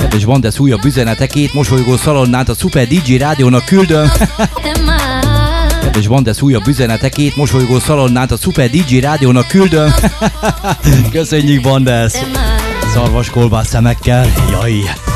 És Vandesz újabb üzenetekét mosolygó szalonnát a Super DJ Rádiónak küldöm. És Vandesz újabb üzenetekét mosolygó szalonnát a Super DJ Rádiónak küldöm. Köszönjük, Vandesz! Szarvas kolbász szemekkel, jaj!